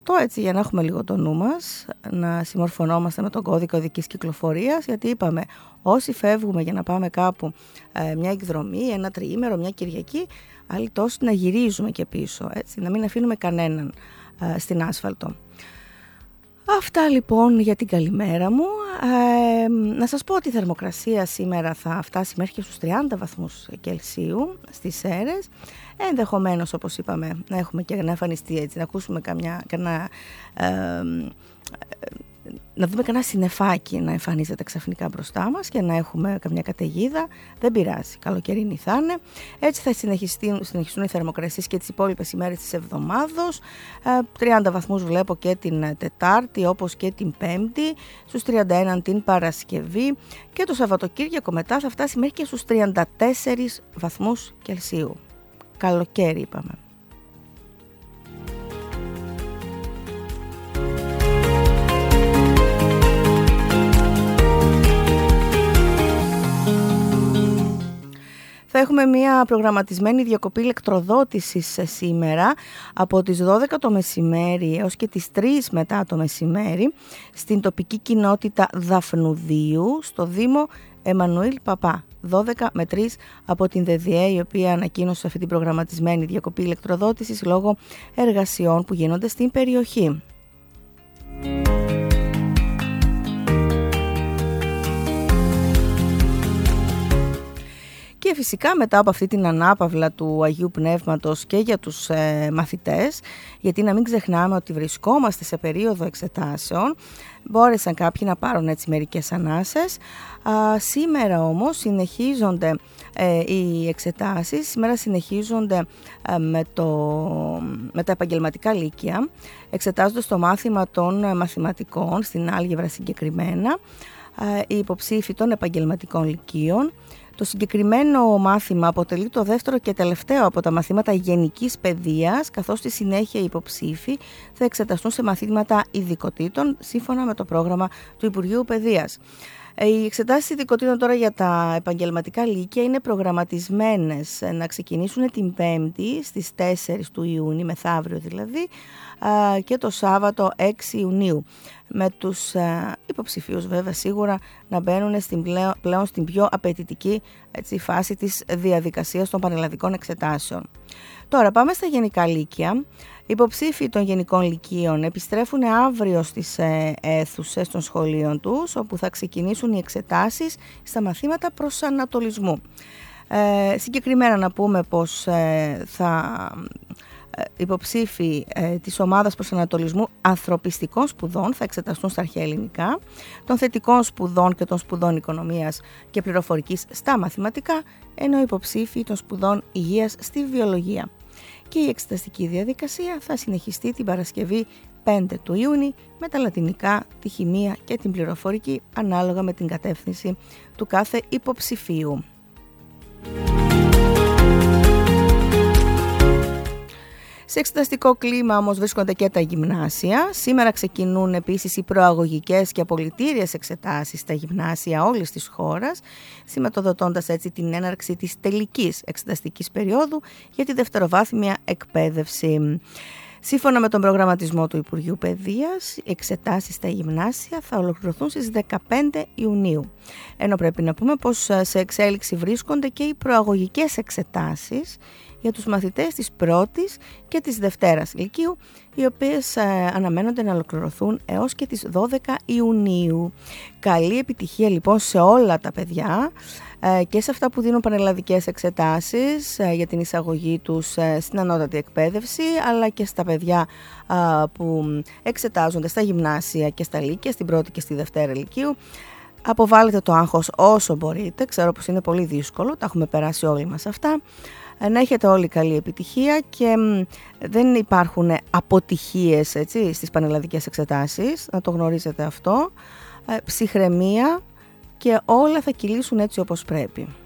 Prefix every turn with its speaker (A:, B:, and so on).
A: αυτό, έτσι, για να έχουμε λίγο το νου μας, να συμμορφωνόμαστε με τον κώδικα οδικής κυκλοφορίας, γιατί είπαμε όσοι φεύγουμε για να πάμε κάπου μια εκδρομή, ένα τριήμερο, μια Κυριακή, άλλοι τόσοι να γυρίζουμε και πίσω, έτσι, να μην αφήνουμε κανέναν στην άσφαλτο. Αυτά λοιπόν για την καλημέρα μου. Να σας πω ότι η θερμοκρασία σήμερα θα φτάσει μέχρι και στους 30 βαθμούς Κελσίου στις Σέρρες. Ενδεχομένως, όπως είπαμε, να έχουμε και να εμφανιστεί έτσι, να ακούσουμε να δούμε κανένα συννεφάκι να εμφανίζεται ξαφνικά μπροστά μας και να έχουμε καμιά καταιγίδα. Δεν πειράζει, καλοκαιρινή θα είναι. Έτσι θα συνεχιστούν οι θερμοκρασίες και τις υπόλοιπες ημέρες της εβδομάδος. 30 βαθμούς βλέπω και την Τετάρτη, όπως και την Πέμπτη, στους 31 την Παρασκευή, και το Σαββατοκύριακο μετά θα φτάσει μέχρι και στους 34 βαθμούς Κελσίου. Καλοκαίρι είπαμε. Θα έχουμε μια προγραμματισμένη διακοπή ηλεκτροδότησης σήμερα από τις 12 το μεσημέρι έως και τις 3 μετά το μεσημέρι στην τοπική κοινότητα Δαφνουδίου στο Δήμο Εμμανουήλ Παπά. 12 με 3 από την ΔΔΕ, η οποία ανακοίνωσε αυτή την προγραμματισμένη διακοπή ηλεκτροδότησης λόγω εργασιών που γίνονται στην περιοχή. Και φυσικά μετά από αυτή την ανάπαυλα του Αγίου Πνεύματος και για τους μαθητές, γιατί να μην ξεχνάμε ότι βρισκόμαστε σε περίοδο εξετάσεων, μπόρεσαν κάποιοι να πάρουν έτσι μερικές ανάσες. Σήμερα όμως συνεχίζονται οι εξετάσεις, σήμερα συνεχίζονται με τα επαγγελματικά λύκεια, εξετάζονται στο μάθημα των μαθηματικών, στην άλγευρα συγκεκριμένα, οι υποψήφοι των επαγγελματικών λυκείων. Το συγκεκριμένο μάθημα αποτελεί το δεύτερο και τελευταίο από τα μαθήματα γενικής παιδείας, καθώς στη συνέχεια οι υποψήφοι θα εξεταστούν σε μαθήματα ειδικοτήτων σύμφωνα με το πρόγραμμα του Υπουργείου Παιδείας. Οι εξετάσεις ειδικοτήτων τώρα για τα επαγγελματικά λύκεια είναι προγραμματισμένες να ξεκινήσουν την Πέμπτη στις 4 του Ιούνιου, μεθαύριο δηλαδή, και το Σάββατο 6 Ιουνίου. Με τους υποψηφίους βέβαια σίγουρα να μπαίνουν πλέον στην πιο απαιτητική φάση της διαδικασίας των πανελλαδικών εξετάσεων. Τώρα πάμε στα γενικά λύκεια. Οι υποψήφοι των γενικών λυκείων επιστρέφουν αύριο στις αίθουσες των σχολείων τους, όπου θα ξεκινήσουν οι εξετάσεις στα μαθήματα προσανατολισμού. Συγκεκριμένα να πούμε πως υποψήφοι της ομάδας προσανατολισμού ανθρωπιστικών σπουδών θα εξεταστούν στα αρχαία ελληνικά, των θετικών σπουδών και των σπουδών οικονομίας και πληροφορικής στα μαθηματικά, ενώ οι υποψήφοι των σπουδών υγείας στη βιολογία. Και η εξεταστική διαδικασία θα συνεχιστεί την Παρασκευή 5 του Ιούνιου με τα λατινικά, τη χημεία και την πληροφορική, ανάλογα με την κατεύθυνση του κάθε υποψηφίου. Σε εξεταστικό κλίμα όμως βρίσκονται και τα γυμνάσια. Σήμερα ξεκινούν επίσης οι προαγωγικές και απολυτήριες εξετάσεις στα γυμνάσια όλης της χώρας, σηματοδοτώντας έτσι την έναρξη της τελικής εξεταστικής περίοδου για τη δευτεροβάθμια εκπαίδευση. Σύμφωνα με τον προγραμματισμό του Υπουργείου Παιδείας, οι εξετάσεις στα γυμνάσια θα ολοκληρωθούν στις 15 Ιουνίου. Ενώ πρέπει να πούμε πως σε εξέλιξη βρίσκονται και οι προαγωγικές εξετάσεις για τους μαθητές της πρώτης και της δευτέρας λυκείου, οι οποίες αναμένονται να ολοκληρωθούν έως και τις 12 Ιουνίου. Καλή επιτυχία λοιπόν σε όλα τα παιδιά και σε αυτά που δίνουν πανελλαδικές εξετάσεις για την εισαγωγή τους στην ανώτατη εκπαίδευση, αλλά και στα παιδιά που εξετάζονται στα γυμνάσια και στα λύκεια, στην πρώτη και στη δευτέρα λυκείου. Αποβάλλετε το άγχος όσο μπορείτε, ξέρω πως είναι πολύ δύσκολο, τα έχουμε περάσει όλοι μας αυτά. Να έχετε όλοι καλή επιτυχία και δεν υπάρχουν αποτυχίες στις πανελλαδικές εξετάσεις, να το γνωρίζετε αυτό. Ψυχραιμία και όλα θα κυλήσουν έτσι όπως πρέπει.